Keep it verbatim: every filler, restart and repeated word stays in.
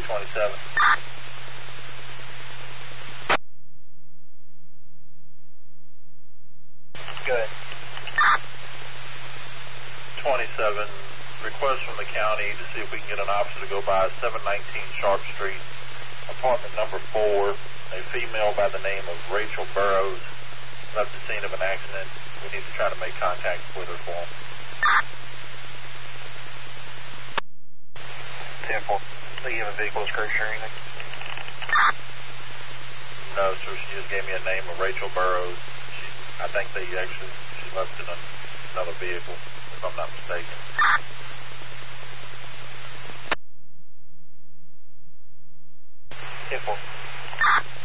three twenty-seven. Good. twenty-seven, request from the county to see if we can get an officer to go by seven nineteen Sharp Street, apartment number four. A female by the name of Rachel Burrows left the scene of an accident. We need to try to make contact with her for him. ten four. Do you have a vehicle description or anything? No, sir. She just gave me a name of Rachel Burrows. She, I think they actually, she left in another vehicle, if I'm not mistaken. ten four.